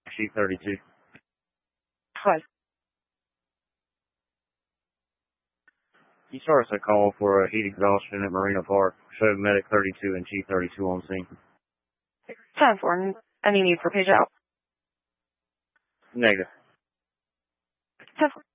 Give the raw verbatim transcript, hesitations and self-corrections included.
Chief thirty-two. Hi. You started us a call for a heat exhaustion at Marina Park. Showed Medic thirty-two and Chief thirty-two on scene. ten four. Any need for page out? Negative. ten four.